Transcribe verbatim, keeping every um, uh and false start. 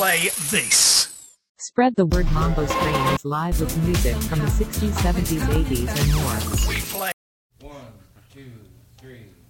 play this. Spread the word. Mambo Screen is live with music from the sixties, seventies, eighties, and more. We play. One, two, three.